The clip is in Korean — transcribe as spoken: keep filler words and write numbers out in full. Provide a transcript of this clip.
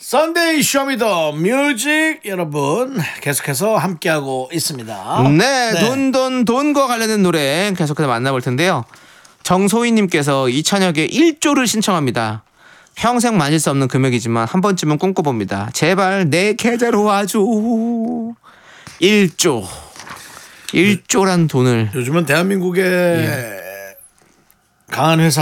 썬데이 쇼미더 뮤직 여러분 계속해서 함께하고 있습니다. 네, 네. 돈, 돈, 돈과 관련된 노래 계속해서 만나볼 텐데요. 정소희님께서 이찬혁의 일 조를 신청합니다. 평생 만질 수 없는 금액이지만 한 번쯤은 꿈꿔봅니다. 제발 내 계좌로 와줘. 일 조. 일 조란 돈을. 요즘은 대한민국의 예. 강한 회사